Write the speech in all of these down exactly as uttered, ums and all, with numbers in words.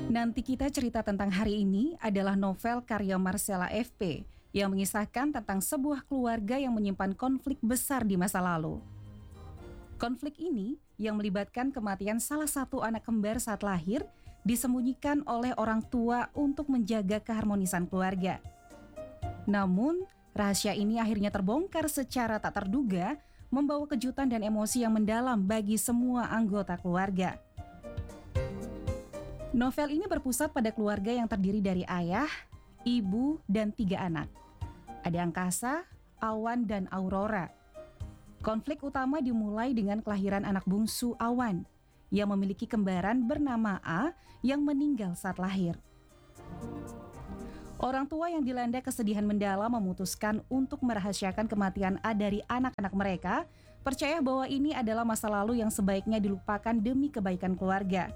Nanti kita cerita tentang hari ini adalah novel karya Marcella F P yang mengisahkan tentang sebuah keluarga yang menyimpan konflik besar di masa lalu. Konflik ini yang melibatkan kematian salah satu anak kembar saat lahir disembunyikan oleh orang tua untuk menjaga keharmonisan keluarga. Namun, rahasia ini akhirnya terbongkar secara tak terduga, membawa kejutan dan emosi yang mendalam bagi semua anggota keluarga. Novel ini berpusat pada keluarga yang terdiri dari ayah, ibu, dan tiga anak. Ada Angkasa, Awan, dan Aurora. Konflik utama dimulai dengan kelahiran anak bungsu Awan, yang memiliki kembaran bernama A yang meninggal saat lahir. Orang tua yang dilanda kesedihan mendalam memutuskan untuk merahasiakan kematian A dari anak-anak mereka, percaya bahwa ini adalah masa lalu yang sebaiknya dilupakan demi kebaikan keluarga.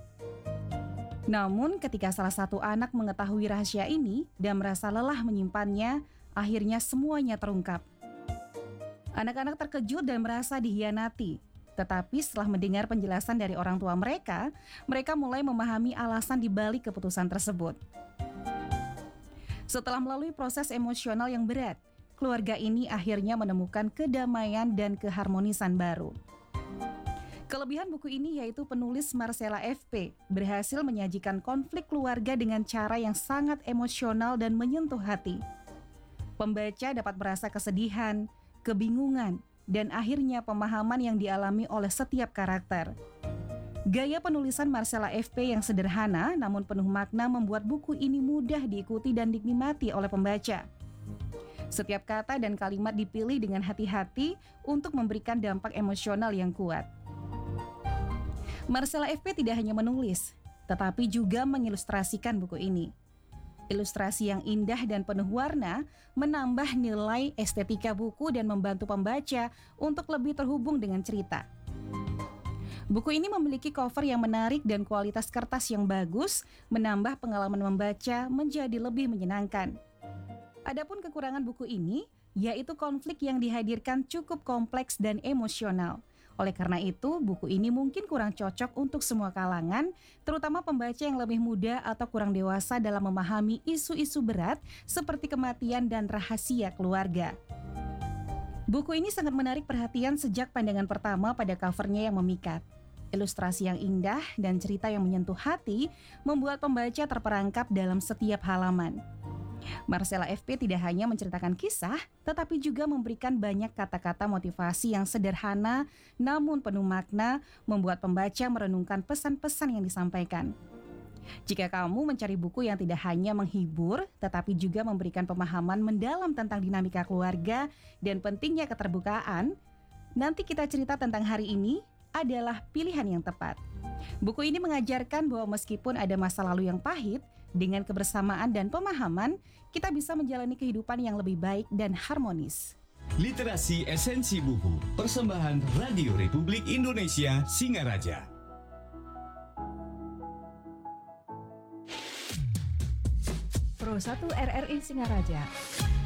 Namun ketika salah satu anak mengetahui rahasia ini dan merasa lelah menyimpannya, akhirnya semuanya terungkap. Anak-anak terkejut dan merasa dihianati. Tetapi setelah mendengar penjelasan dari orang tua mereka, mereka mulai memahami alasan di balik keputusan tersebut. Setelah melalui proses emosional yang berat, keluarga ini akhirnya menemukan kedamaian dan keharmonisan baru. Kelebihan buku ini yaitu penulis Marcella F P berhasil menyajikan konflik keluarga dengan cara yang sangat emosional dan menyentuh hati. Pembaca dapat merasa kesedihan, kebingungan, dan akhirnya pemahaman yang dialami oleh setiap karakter. Gaya penulisan Marcella F P yang sederhana namun penuh makna membuat buku ini mudah diikuti dan dinikmati oleh pembaca. Setiap kata dan kalimat dipilih dengan hati-hati untuk memberikan dampak emosional yang kuat. Marcella F P tidak hanya menulis, tetapi juga mengilustrasikan buku ini. Ilustrasi yang indah dan penuh warna menambah nilai estetika buku dan membantu pembaca untuk lebih terhubung dengan cerita. Buku ini memiliki cover yang menarik dan kualitas kertas yang bagus, menambah pengalaman membaca menjadi lebih menyenangkan. Adapun kekurangan buku ini, yaitu konflik yang dihadirkan cukup kompleks dan emosional. Oleh karena itu, buku ini mungkin kurang cocok untuk semua kalangan, terutama pembaca yang lebih muda atau kurang dewasa dalam memahami isu-isu berat seperti kematian dan rahasia keluarga. Buku ini sangat menarik perhatian sejak pandangan pertama pada covernya yang memikat. Ilustrasi yang indah dan cerita yang menyentuh hati membuat pembaca terperangkap dalam setiap halaman. Marcella F P tidak hanya menceritakan kisah, tetapi juga memberikan banyak kata-kata motivasi yang sederhana namun penuh makna, membuat pembaca merenungkan pesan-pesan yang disampaikan. Jika kamu mencari buku yang tidak hanya menghibur, tetapi juga memberikan pemahaman mendalam tentang dinamika keluarga dan pentingnya keterbukaan, nanti kita cerita tentang hari ini adalah pilihan yang tepat. Buku ini mengajarkan bahwa meskipun ada masa lalu yang pahit, dengan kebersamaan dan pemahaman, kita bisa menjalani kehidupan yang lebih baik dan harmonis. Literasi Esensi Buku, persembahan Radio Republik Indonesia Singaraja. Pro satu R R I Singaraja.